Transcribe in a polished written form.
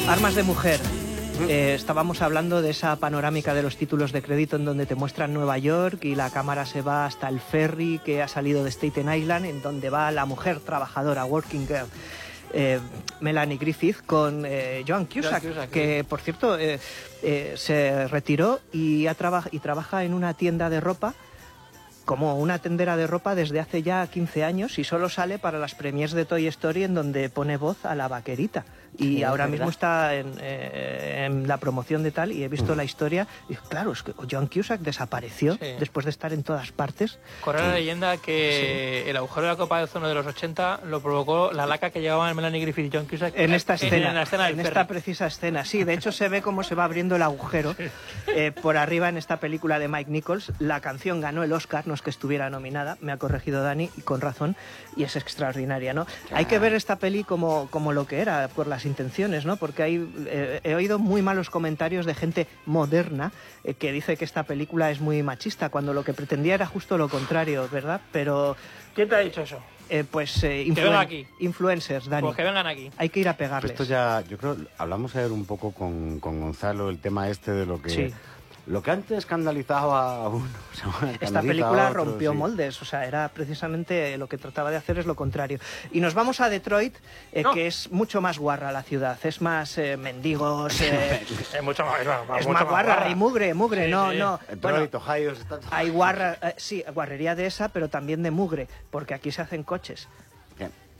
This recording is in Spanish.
Armas de mujer. Estábamos hablando de esa panorámica de los títulos de crédito en donde te muestran Nueva York y la cámara se va hasta el ferry que ha salido de Staten Island, en donde va la mujer trabajadora, working girl. Melanie Griffith con Joan Cusack, que por cierto se retiró y trabaja en una tienda de ropa como una tendera de ropa desde hace ya 15 años y solo sale para las premiers de Toy Story en donde pone voz a la vaquerita. Y sí, ahora mismo está en la promoción de tal y he visto la historia y claro, es que Joan Cusack desapareció después de estar en todas partes. Corre la leyenda que el agujero de la Copa de Ozono de los 80 lo provocó la laca que llevaban Melanie Griffith y Joan Cusack en esta escena, en esta precisa escena. Sí, de hecho se ve cómo se va abriendo el agujero por arriba en esta película de Mike Nichols. La canción ganó el Oscar, no es que estuviera nominada, me ha corregido Dani y con razón, y es extraordinaria, ¿no? Hay que ver esta peli como lo que era, por las intenciones, ¿no? Porque he oído muy malos comentarios de gente moderna que dice que esta película es muy machista, cuando lo que pretendía era justo lo contrario, ¿verdad? Pero... ¿Quién te ha dicho eso? Influencers, Dani. Pues que vengan aquí. Hay que ir a pegarles. Esto ya, yo creo, hablamos ayer un poco con Gonzalo, el tema este de lo que... Sí. Lo que antes escandalizaba a uno. Esta película rompió moldes, o sea, era precisamente lo que trataba de hacer es lo contrario. Y nos vamos a Detroit, que es mucho más guarra la ciudad, es más mendigos... es mucho más, es más guarra y mugre, sí, no. Detroit, Ohio... Hay guarra, sí, guarrería de esa, pero también de mugre, porque aquí se hacen coches.